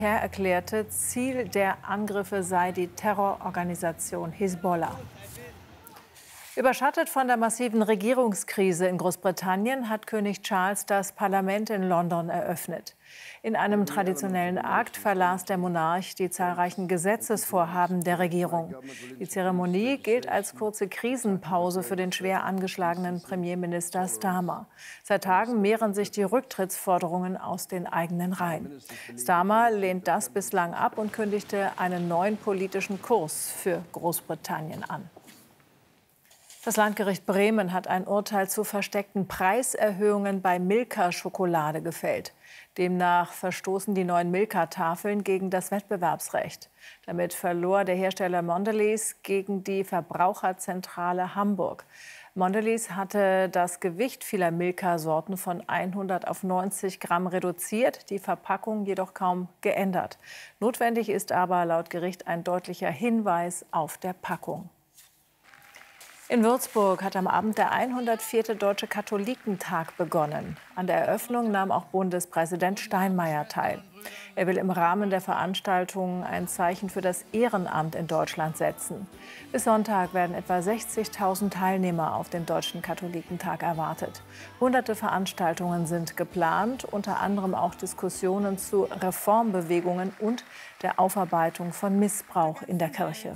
erklärte, Ziel der Angriffe sei die Terrororganisation Hisbollah. Überschattet von der massiven Regierungskrise in Großbritannien hat König Charles das Parlament in London eröffnet. In einem traditionellen Akt verlas der Monarch die zahlreichen Gesetzesvorhaben der Regierung. Die Zeremonie gilt als kurze Krisenpause für den schwer angeschlagenen Premierminister Starmer. Seit Tagen mehren sich die Rücktrittsforderungen aus den eigenen Reihen. Starmer lehnt das bislang ab und kündigte einen neuen politischen Kurs für Großbritannien an. Das Landgericht Bremen hat ein Urteil zu versteckten Preiserhöhungen bei Milka-Schokolade gefällt. Demnach verstoßen die neuen Milka-Tafeln gegen das Wettbewerbsrecht. Damit verlor der Hersteller Mondelez gegen die Verbraucherzentrale Hamburg. Mondelez hatte das Gewicht vieler Milka-Sorten von 100 auf 90 Gramm reduziert, die Verpackung jedoch kaum geändert. Notwendig ist aber laut Gericht ein deutlicher Hinweis auf der Packung. In Würzburg hat am Abend der 104. Deutsche Katholikentag begonnen. An der Eröffnung nahm auch Bundespräsident Steinmeier teil. Er will im Rahmen der Veranstaltung ein Zeichen für das Ehrenamt in Deutschland setzen. Bis Sonntag werden etwa 60.000 Teilnehmer auf dem Deutschen Katholikentag erwartet. Hunderte Veranstaltungen sind geplant, unter anderem auch Diskussionen zu Reformbewegungen und der Aufarbeitung von Missbrauch in der Kirche.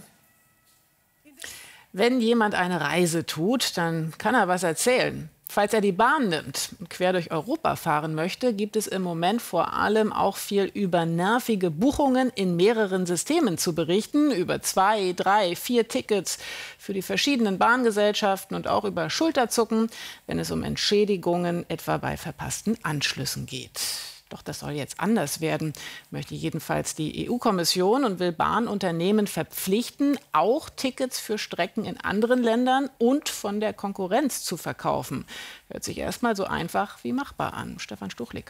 Wenn jemand eine Reise tut, dann kann er was erzählen. Falls er die Bahn nimmt und quer durch Europa fahren möchte, gibt es im Moment vor allem auch viel über nervige Buchungen in mehreren Systemen zu berichten, über 2, 3, 4 Tickets für die verschiedenen Bahngesellschaften und auch über Schulterzucken, wenn es um Entschädigungen etwa bei verpassten Anschlüssen geht. Doch das soll jetzt anders werden, möchte jedenfalls die EU-Kommission und will Bahnunternehmen verpflichten, auch Tickets für Strecken in anderen Ländern und von der Konkurrenz zu verkaufen. Hört sich erstmal so einfach wie machbar an. Stefan Stuchlik.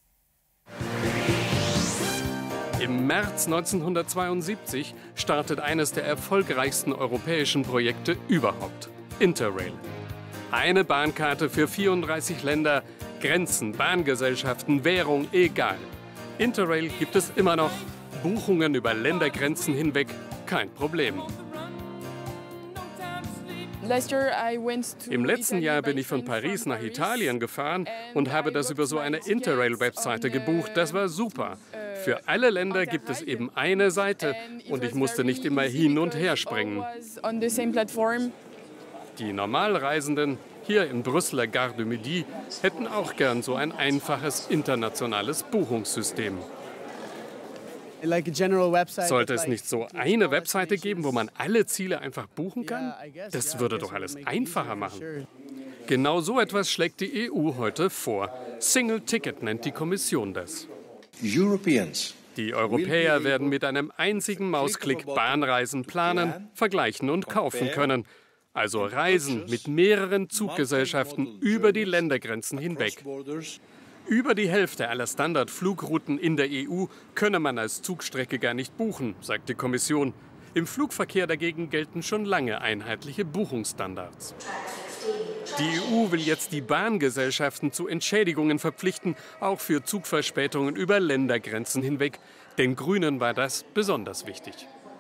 Im März 1972 startet eines der erfolgreichsten europäischen Projekte überhaupt: Interrail. Eine Bahnkarte für 34 Länder. Grenzen, Bahngesellschaften, Währung, egal. Interrail gibt es immer noch. Buchungen über Ländergrenzen hinweg, kein Problem. Im letzten Jahr bin ich von Paris nach Italien gefahren und habe das über so eine Interrail-Webseite gebucht. Das war super. Für alle Länder gibt es eben eine Seite und ich musste nicht immer hin und her springen. Die Normalreisenden hier in Brüsseler Gare du Midi hätten auch gern so ein einfaches internationales Buchungssystem. Sollte es nicht so eine Webseite geben, wo man alle Ziele einfach buchen kann? Das würde doch alles einfacher machen. Genau so etwas schlägt die EU heute vor. Single Ticket nennt die Kommission das. Die Europäer werden mit einem einzigen Mausklick Bahnreisen planen, vergleichen und kaufen können. Also Reisen mit mehreren Zuggesellschaften über die Ländergrenzen hinweg. Über die Hälfte aller Standardflugrouten in der EU könne man als Zugstrecke gar nicht buchen, sagt die Kommission. Im Flugverkehr dagegen gelten schon lange einheitliche Buchungsstandards. Die EU will jetzt die Bahngesellschaften zu Entschädigungen verpflichten, auch für Zugverspätungen über Ländergrenzen hinweg. Den Grünen war das besonders wichtig.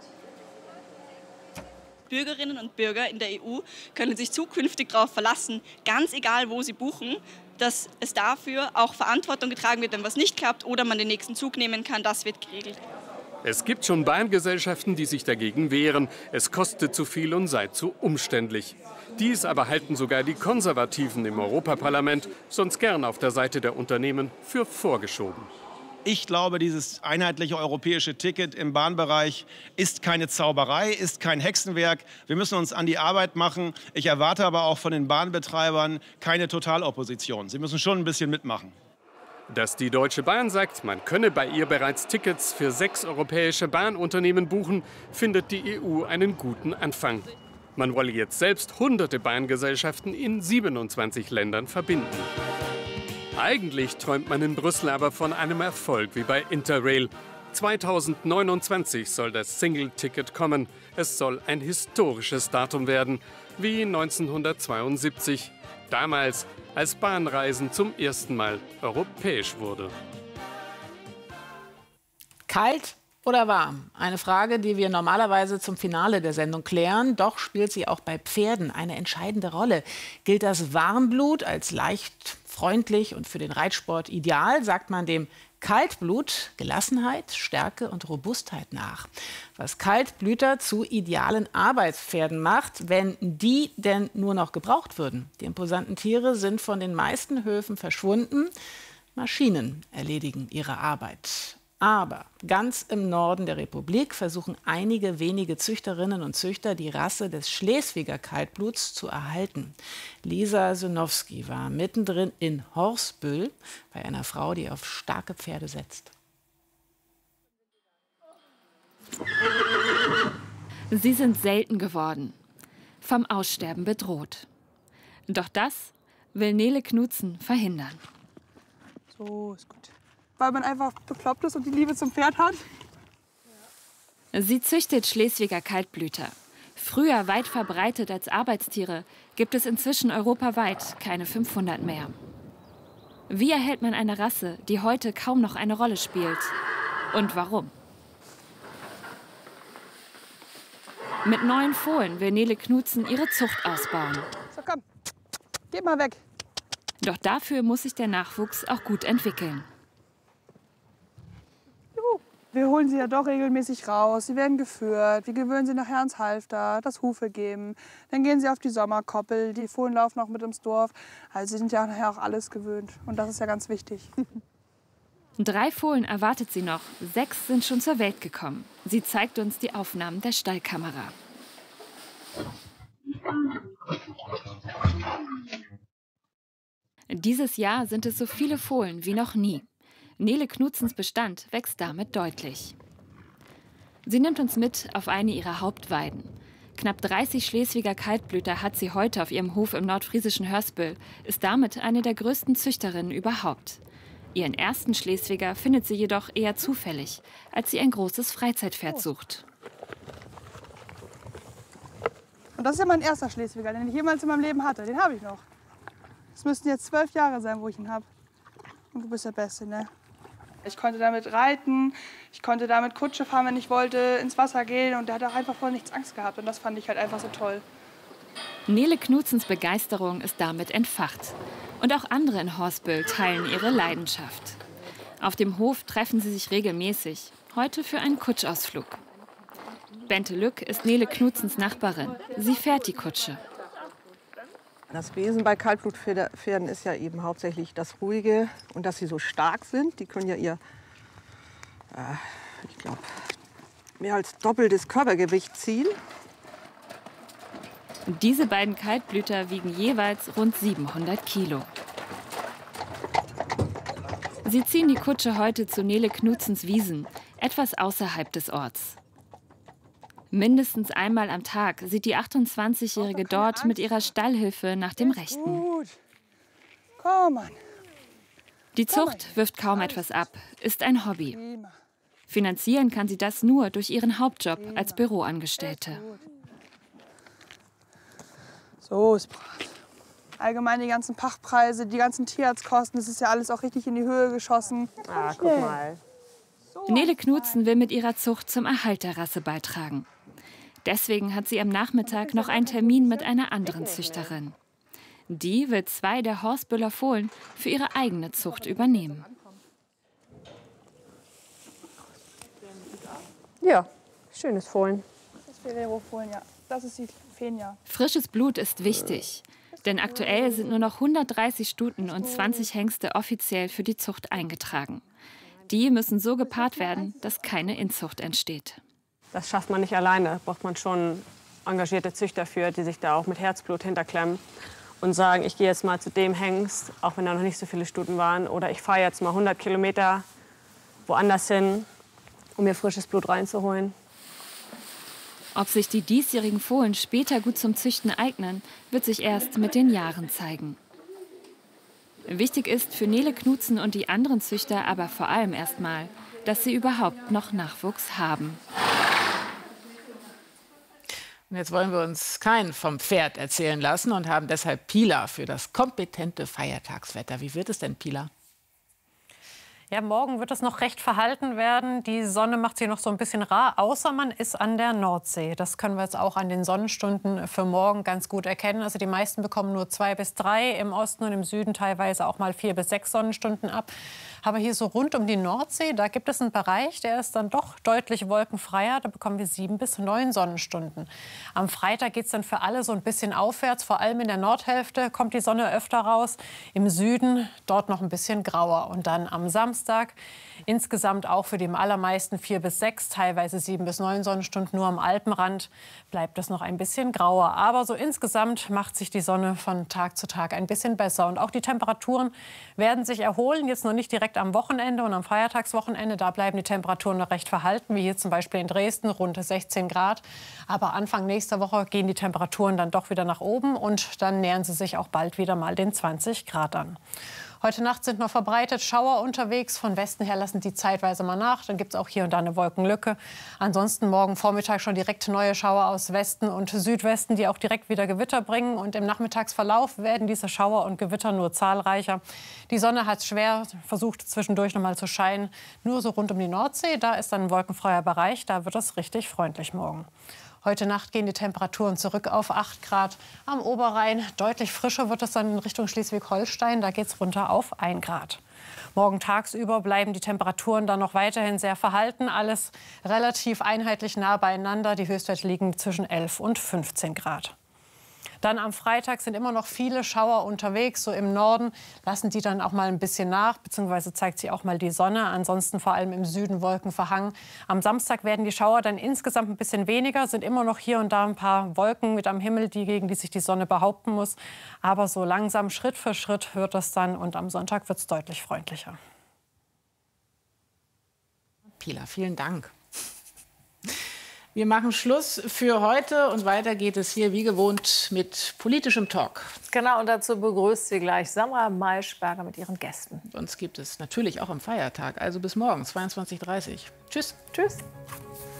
Bürgerinnen und Bürger in der EU können sich zukünftig darauf verlassen, ganz egal wo sie buchen, dass es dafür auch Verantwortung getragen wird, wenn was nicht klappt oder man den nächsten Zug nehmen kann. Das wird geregelt. Es gibt schon Bahngesellschaften, die sich dagegen wehren. Es kostet zu viel und sei zu umständlich. Dies aber halten sogar die Konservativen im Europaparlament, sonst gern auf der Seite der Unternehmen, für vorgeschoben. Ich glaube, dieses einheitliche europäische Ticket im Bahnbereich ist keine Zauberei, ist kein Hexenwerk. Wir müssen uns an die Arbeit machen. Ich erwarte aber auch von den Bahnbetreibern keine Totalopposition. Sie müssen schon ein bisschen mitmachen. Dass die Deutsche Bahn sagt, man könne bei ihr bereits Tickets für 6 europäische Bahnunternehmen buchen, findet die EU einen guten Anfang. Man wolle jetzt selbst hunderte Bahngesellschaften in 27 Ländern verbinden. Eigentlich träumt man in Brüssel aber von einem Erfolg wie bei Interrail. 2029 soll das Single-Ticket kommen. Es soll ein historisches Datum werden, wie 1972. Damals, als Bahnreisen zum ersten Mal europäisch wurde. Kalt oder warm? Eine Frage, die wir normalerweise zum Finale der Sendung klären. Doch spielt sie auch bei Pferden eine entscheidende Rolle. Gilt das Warmblut als leicht, freundlich und für den Reitsport ideal, sagt man dem Kaltblut Gelassenheit, Stärke und Robustheit nach. Was Kaltblüter zu idealen Arbeitspferden macht, wenn die denn nur noch gebraucht würden. Die imposanten Tiere sind von den meisten Höfen verschwunden. Maschinen erledigen ihre Arbeit. Aber ganz im Norden der Republik versuchen einige wenige Züchterinnen und Züchter, die Rasse des Schleswiger Kaltbluts zu erhalten. Lisa Synowski war mittendrin in Horsbüll bei einer Frau, die auf starke Pferde setzt. Sie sind selten geworden, vom Aussterben bedroht. Doch das will Nele Knutzen verhindern. So, ist gut. Weil man einfach bekloppt ist und die Liebe zum Pferd hat. Sie züchtet Schleswiger Kaltblüter. Früher weit verbreitet als Arbeitstiere, gibt es inzwischen europaweit keine 500 mehr. Wie erhält man eine Rasse, die heute kaum noch eine Rolle spielt? Und warum? Mit 9 Fohlen will Nele Knutzen ihre Zucht ausbauen. So, komm, geh mal weg. Doch dafür muss sich der Nachwuchs auch gut entwickeln. Wir holen sie ja doch regelmäßig raus, sie werden geführt, wir gewöhnen sie nachher ans Halfter, das Hufe geben. Dann gehen sie auf die Sommerkoppel, die Fohlen laufen auch mit ins Dorf. Also sie sind ja nachher auch alles gewöhnt und das ist ja ganz wichtig. 3 Fohlen erwartet sie noch, 6 sind schon zur Welt gekommen. Sie zeigt uns die Aufnahmen der Stallkamera. Dieses Jahr sind es so viele Fohlen wie noch nie. Nele Knutzens Bestand wächst damit deutlich. Sie nimmt uns mit auf eine ihrer Hauptweiden. Knapp 30 Schleswiger Kaltblüter hat sie heute auf ihrem Hof im nordfriesischen Hörsbüll, ist damit eine der größten Züchterinnen überhaupt. Ihren ersten Schleswiger findet sie jedoch eher zufällig, als sie ein großes Freizeitpferd sucht. Und das ist ja mein erster Schleswiger, den ich jemals in meinem Leben hatte. Den habe ich noch. Es müssten jetzt 12 Jahre sein, wo ich ihn habe. Und du bist der Beste, ne? Ich konnte damit reiten, ich konnte damit Kutsche fahren, wenn ich wollte, ins Wasser gehen. Und der hat auch einfach vor nichts Angst gehabt. Und das fand ich halt einfach so toll. Nele Knutzens Begeisterung ist damit entfacht. Und auch andere in Horsbüll teilen ihre Leidenschaft. Auf dem Hof treffen sie sich regelmäßig. Heute für einen Kutschausflug. Bente Lück ist Nele Knutzens Nachbarin. Sie fährt die Kutsche. Das Wesen bei Kaltblutpferden ist ja eben hauptsächlich das Ruhige und dass sie so stark sind. Die können ja ihr, ich glaube, mehr als doppeltes Körpergewicht ziehen. Diese beiden Kaltblüter wiegen jeweils rund 700 Kilo. Sie ziehen die Kutsche heute zu Nele Knutzens Wiesen, etwas außerhalb des Orts. Mindestens einmal am Tag sieht die 28-Jährige dort mit ihrer Stallhilfe nach dem Rechten. Gut. Komm, Mann. Die Zucht wirft kaum etwas ab, ist ein Hobby. Finanzieren kann sie das nur durch ihren Hauptjob als Büroangestellte. So ist brav. Allgemein die ganzen Pachtpreise, die ganzen Tierarztkosten, das ist ja alles auch richtig in die Höhe geschossen. Ah, guck mal. Nele Knutzen will mit ihrer Zucht zum Erhalt der Rasse beitragen. Deswegen hat sie am Nachmittag noch einen Termin mit einer anderen Züchterin. Die will 2 der Horsbüller Fohlen für ihre eigene Zucht übernehmen. Ja, schönes Fohlen. Das ist Ferrero-Fohlen, ja. Das ist die Fenja. Frisches Blut ist wichtig. Denn aktuell sind nur noch 130 Stuten und 20 Hengste offiziell für die Zucht eingetragen. Die müssen so gepaart werden, dass keine Inzucht entsteht. Das schafft man nicht alleine. Da braucht man schon engagierte Züchter für, die sich da auch mit Herzblut hinterklemmen und sagen, ich gehe jetzt mal zu dem Hengst, auch wenn da noch nicht so viele Stuten waren. Oder ich fahre jetzt mal 100 Kilometer woanders hin, um mir frisches Blut reinzuholen. Ob sich die diesjährigen Fohlen später gut zum Züchten eignen, wird sich erst mit den Jahren zeigen. Wichtig ist für Nele Knutzen und die anderen Züchter aber vor allem erstmal, dass sie überhaupt noch Nachwuchs haben. Und jetzt wollen wir uns kein vom Pferd erzählen lassen und haben deshalb Pila für das kompetente Feiertagswetter. Wie wird es denn, Pila? Ja, morgen wird es noch recht verhalten werden. Die Sonne macht sich noch so ein bisschen rar, außer man ist an der Nordsee. Das können wir jetzt auch an den Sonnenstunden für morgen ganz gut erkennen. Also die meisten bekommen nur 2 bis 3, im Osten und im Süden teilweise auch mal 4 bis 6 Sonnenstunden ab. Aber hier so rund um die Nordsee, da gibt es einen Bereich, der ist dann doch deutlich wolkenfreier. Da bekommen wir 7 bis 9 Sonnenstunden. Am Freitag geht es dann für alle so ein bisschen aufwärts. Vor allem in der Nordhälfte kommt die Sonne öfter raus. Im Süden dort noch ein bisschen grauer. Und dann am Samstag insgesamt auch für die allermeisten 4 bis 6, teilweise 7 bis 9 Sonnenstunden. Nur am Alpenrand bleibt es noch ein bisschen grauer. Aber so insgesamt macht sich die Sonne von Tag zu Tag ein bisschen besser. Und auch die Temperaturen werden sich erholen. Jetzt noch nicht direkt am Wochenende und am Feiertagswochenende. Da bleiben die Temperaturen noch recht verhalten, wie hier zum Beispiel in Dresden, rund 16 Grad. Aber Anfang nächster Woche gehen die Temperaturen dann doch wieder nach oben und dann nähern sie sich auch bald wieder mal den 20 Grad an. Heute Nacht sind noch verbreitet Schauer unterwegs. Von Westen her lassen die zeitweise mal nach. Dann gibt es auch hier und da eine Wolkenlücke. Ansonsten morgen Vormittag schon direkt neue Schauer aus Westen und Südwesten, die auch direkt wieder Gewitter bringen. Und im Nachmittagsverlauf werden diese Schauer und Gewitter nur zahlreicher. Die Sonne hat schwer versucht, zwischendurch noch mal zu scheinen. Nur so rund um die Nordsee, da ist dann ein wolkenfreier Bereich. Da wird es richtig freundlich morgen. Heute Nacht gehen die Temperaturen zurück auf 8 Grad. Am Oberrhein deutlich frischer wird es dann in Richtung Schleswig-Holstein. Da geht es runter auf 1 Grad. Morgen tagsüber bleiben die Temperaturen dann noch weiterhin sehr verhalten. Alles relativ einheitlich nah beieinander. Die Höchstwerte liegen zwischen 11 und 15 Grad. Dann am Freitag sind immer noch viele Schauer unterwegs. So im Norden lassen die dann auch mal ein bisschen nach, beziehungsweise zeigt sich auch mal die Sonne. Ansonsten vor allem im Süden wolkenverhangen. Am Samstag werden die Schauer dann insgesamt ein bisschen weniger. Sind immer noch hier und da ein paar Wolken mit am Himmel, gegen die sich die Sonne behaupten muss. Aber so langsam, Schritt für Schritt wird das dann. Und am Sonntag wird es deutlich freundlicher. Pila, vielen Dank. Wir machen Schluss für heute und weiter geht es hier wie gewohnt mit politischem Talk. Genau, und dazu begrüßt Sie gleich Samra Maischberger mit ihren Gästen. Uns gibt es natürlich auch am Feiertag, also bis morgen, 22:30 Uhr. Tschüss. Tschüss.